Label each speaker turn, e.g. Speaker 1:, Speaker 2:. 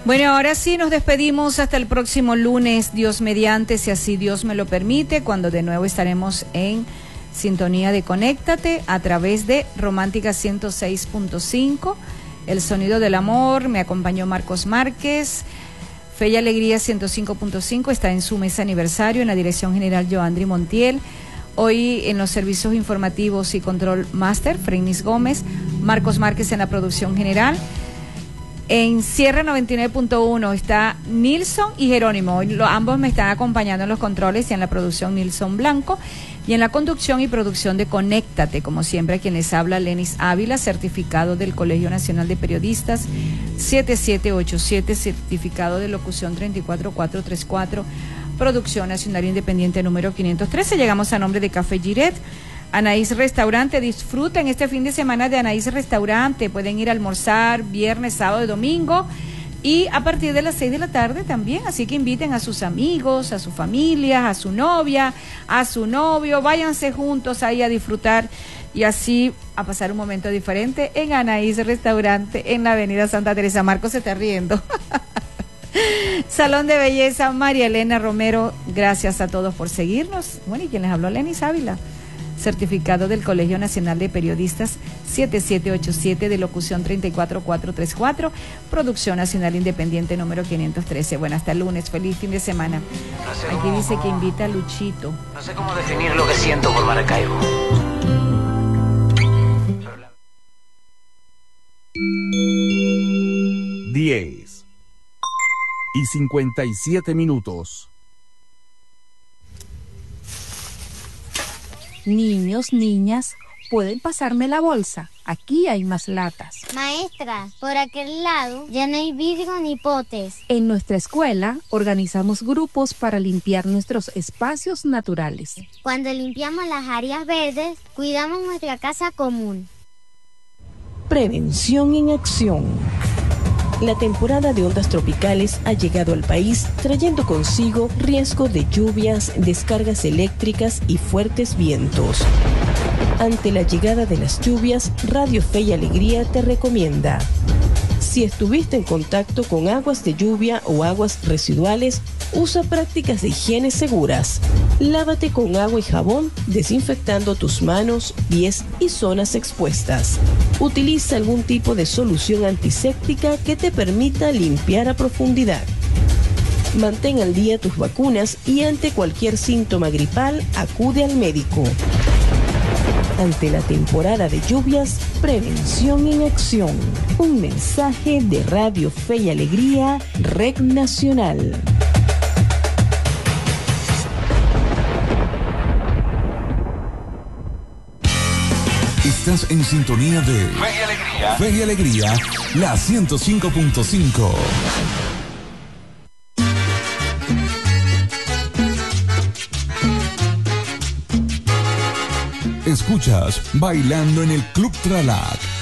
Speaker 1: Bueno, ahora sí nos despedimos hasta el próximo lunes, Dios mediante, si así Dios me lo permite, cuando de nuevo estaremos en sintonía de Conéctate a través de Romántica 106.5, El Sonido del Amor. Me acompañó Marcos Márquez. Fe y Alegría 105.5 está en su mes aniversario, en la dirección general Joandri Montiel. Hoy en los servicios informativos y control máster, Freinis Gómez, Marcos Márquez en la producción general. En Sierra 99.1 está Nilson y Jerónimo. Hoy ambos me están acompañando en los controles y en la producción Nilson Blanco. Y en la conducción y producción de Conéctate, como siempre, a quien les habla Lenis Ávila, certificado del Colegio Nacional de Periodistas 7787, certificado de locución 34434, Producción Nacional Independiente número 513. Llegamos a nombre de Café Giret, Anaís Restaurante. Disfruten este fin de semana de Anaís Restaurante. Pueden ir a almorzar viernes, sábado y domingo. Y a partir de las 6 de la tarde también, así que inviten a sus amigos, a su familia, a su novia, a su novio, váyanse juntos ahí a disfrutar y así a pasar un momento diferente en Anaís Restaurante en la avenida Santa Teresa. Marcos se está riendo. Salón de Belleza María Elena Romero, gracias a todos por seguirnos. Bueno, y quien les habló, Lenis Ávila, certificado del Colegio Nacional de Periodistas 7787 de locución 34434, Producción Nacional Independiente número 513. Bueno, hasta el lunes, feliz fin de semana.
Speaker 2: No sé
Speaker 1: Aquí
Speaker 2: cómo,
Speaker 1: dice que invita a Luchito.
Speaker 2: No sé cómo definir lo que siento por Maracaibo.
Speaker 3: 10:57.
Speaker 4: Niños, niñas, ¿pueden pasarme la bolsa? Aquí hay más latas.
Speaker 5: Maestra, por aquel lado ya no hay vidrio ni potes.
Speaker 4: En nuestra escuela organizamos grupos para limpiar nuestros espacios naturales.
Speaker 5: Cuando limpiamos las áreas verdes, cuidamos nuestra casa común.
Speaker 6: Prevención en acción. La temporada de ondas tropicales ha llegado al país trayendo consigo riesgo de lluvias, descargas eléctricas y fuertes vientos. Ante la llegada de las lluvias, Radio Fe y Alegría te recomienda: si estuviste en contacto con aguas de lluvia o aguas residuales, usa prácticas de higiene seguras. Lávate con agua y jabón, desinfectando tus manos, pies y zonas expuestas. Utiliza algún tipo de solución antiséptica que te permita limpiar a profundidad. Mantén al día tus vacunas y ante cualquier síntoma gripal, acude al médico. Ante la temporada de lluvias, prevención en acción. Un mensaje de Radio Fe y Alegría, Red Nacional.
Speaker 3: Estás en sintonía de
Speaker 2: Fe y Alegría.
Speaker 3: Fe y Alegría, la 105.5. Escuchas Bailando en el Club Tralac